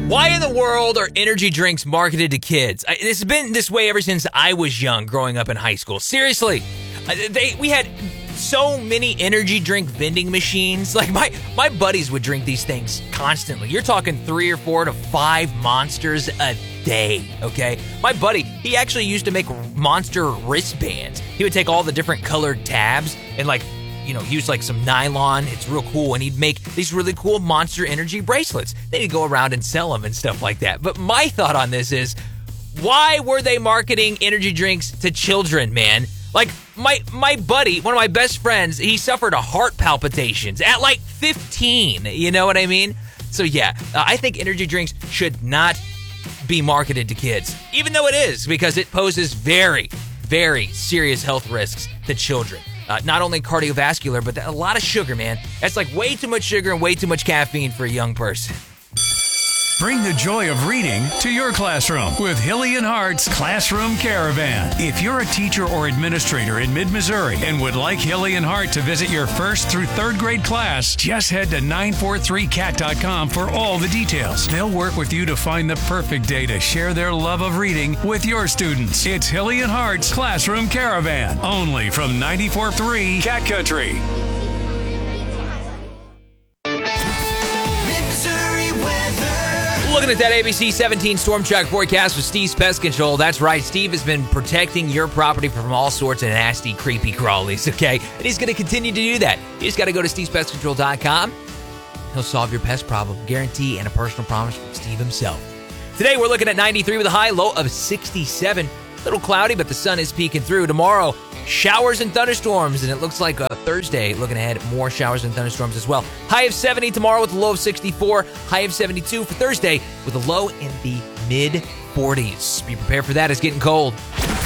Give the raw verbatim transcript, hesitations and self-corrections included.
Why in the world are energy drinks marketed to kids? I, this has been this way ever since I was young, growing up in high school. Seriously, they we had so many energy drink vending machines. Like my my buddies would drink these things constantly. You're talking three or four to five Monsters a day, okay? My buddy, he actually used to make Monster wristbands. He would take all the different colored tabs and like, you know, use like some nylon. It's real cool. And he'd make these really cool Monster Energy bracelets. Then he'd go around and sell them and stuff like that. But my thought on this is, why were they marketing energy drinks to children, man? Like my my buddy, one of my best friends, he suffered a heart palpitations at like fifteen. You know what I mean? So yeah, uh, I think energy drinks should not be marketed to kids, even though it is, because it poses very, very serious health risks to children. Uh, not only cardiovascular, but a lot of sugar, man. That's like way too much sugar and way too much caffeine for a young person. Bring the joy of reading to your classroom with Hilly and Hart's Classroom Caravan. If you're a teacher or administrator in mid-Missouri and would like Hilly and Hart to visit your first through third grade class, just head to nine four three cat dot com for all the details. They'll work with you to find the perfect day to share their love of reading with your students. It's Hilly and Hart's Classroom Caravan, only from ninety-four point three Cat Country. Looking at that A B C seventeen Storm Track forecast with Steve's Pest Control. That's right, Steve has been protecting your property from all sorts of nasty, creepy crawlies, okay? And he's going to continue to do that. You just got to go to steves pest control dot com. He'll solve your pest problem, guarantee, and a personal promise from Steve himself. Today, we're looking at ninety-three with a high, low of sixty-seven. A little cloudy, but the sun is peeking through. Tomorrow, showers and thunderstorms, and it looks like uh, Thursday, looking ahead, more showers and thunderstorms as well. High of seventy tomorrow with a low of sixty-four. High of seventy-two for Thursday with a low in the mid forties. Be prepared for that. It's getting cold.